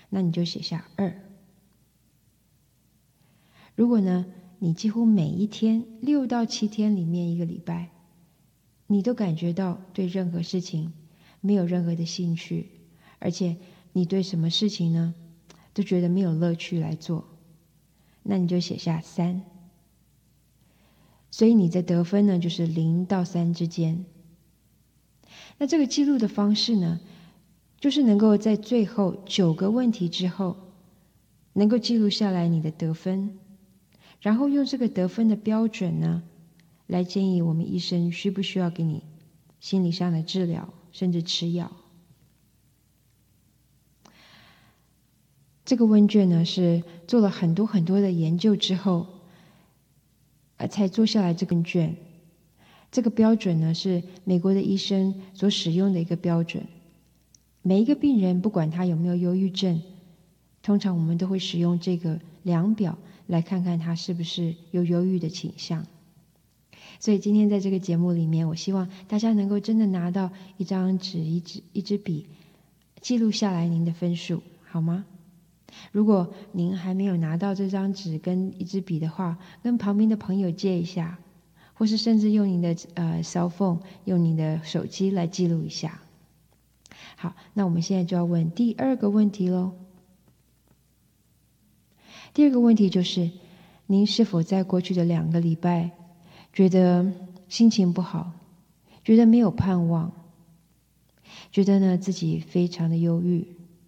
那你就写下2。如果呢，你几乎每一天6到7天里面一个礼拜，你都感觉到对任何事情没有任何的兴趣，而且你对什么事情呢都觉得没有乐趣来做，那你就写下3。所以你的得分呢就是0到3之间。那这个记录的方式呢，就是能够在最后9个问题之后，能够记录下来你的得分，然后用这个得分的标准呢，来建议我们医生需不需要给你心理上的治疗，甚至吃药。这个问卷呢是做了很多很多的研究之后，才做下来这个问卷。这个标准呢是美国的医生所使用的一个标准。每一个病人不管他有没有忧郁症，通常我们都会使用这个量表来看看他是不是有忧郁的倾向。所以今天在这个节目里面，我希望大家能够真的拿到一张纸、一支笔，记录下来您的分数，好吗？如果您还没有拿到这张纸跟一支笔的话，跟旁边的朋友借一下，或是甚至用你的cell phone，用你的手机来记录一下。好，那我们现在就要问第2个问题咯。第2个问题就是，您是否在过去的2个礼拜觉得心情不好，觉得没有盼望，觉得呢自己非常的忧郁？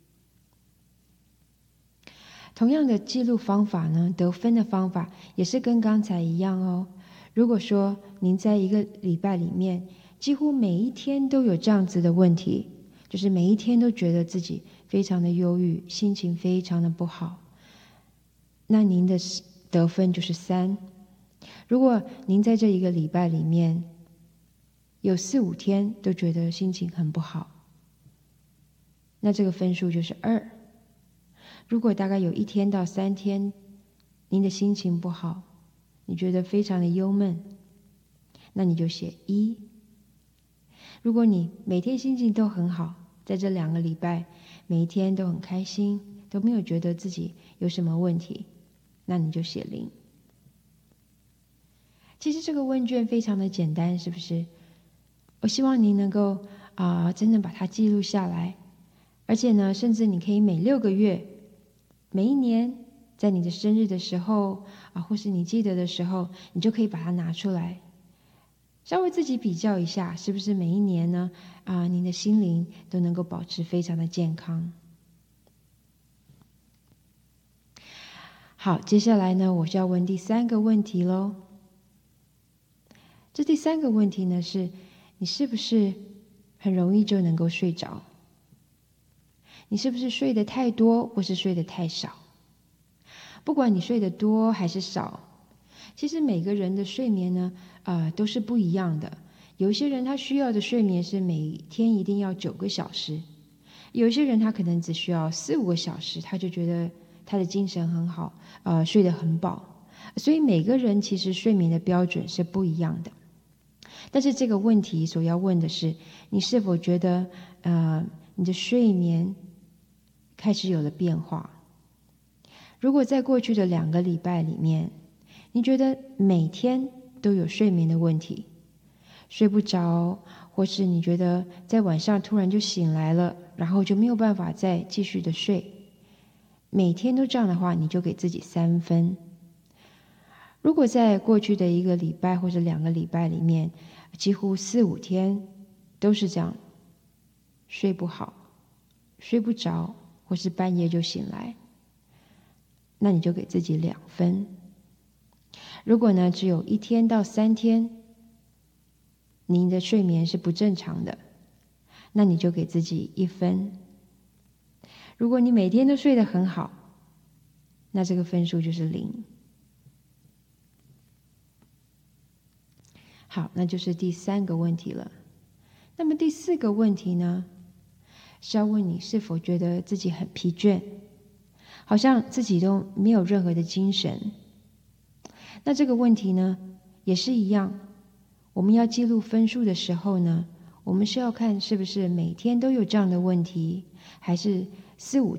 同样的记录方法呢，得分的方法也是跟刚才一样哦。如果说您在1个礼拜里面，几乎每一天都有这样子的问题，就是每一天都觉得自己非常的忧郁，心情非常的不好，那您的得分就是3。如果您在这1个礼拜里面有4、5天都觉得心情很不好，那这个分数就是2。如果大概有1天到3天您的心情不好，你觉得非常的忧闷，那你就写1。如果你每天心情都很好，在这2个礼拜每一天都很开心，都没有觉得自己有什么问题，那你就写0。其实这个问卷非常的简单，是不是？我希望您能够真的把它记录下来，而且呢，甚至你可以每6个月，每一年，在你的生日的时候或是你记得的时候，你就可以把它拿出来，稍微自己比较一下，是不是每一年呢您的心灵都能够保持非常的健康。好，接下来呢，我就要问第3个问题咯。这第3个问题呢是，你是不是很容易就能够睡着？你是不是睡得太多或是睡得太少？不管你睡得多还是少，其实每个人的睡眠呢都是不一样的。有一些人他需要的睡眠是每天一定要9个小时，有一些人他可能只需要4、5个小时，他就觉得他的精神很好，睡得很饱。所以每个人其实睡眠的标准是不一样的。但是这个问题所要问的是，你是否觉得你的睡眠开始有了变化？如果在过去的2个礼拜里面，你觉得每天都有睡眠的问题，睡不着，或是你觉得在晚上突然就醒来了，然后就没有办法再继续的睡，每天都这样的话，你就给自己3分。如果在过去的1个礼拜或者2个礼拜里面，几乎4、5天都是这样，睡不好，睡不着，或是半夜就醒来，那你就给自己2分。如果呢只有1天到3天您的睡眠是不正常的，那你就给自己1分。如果你每天都睡得很好，那这个分数就是0。好，那就是第3个问题了。那么第4个问题呢，是要问你是否觉得自己很疲倦，好像自己都没有任何的精神。那这个问题呢，也是一样，我们要记录分数的时候呢，我们是要看是不是每天都有这样的问题，还是4、5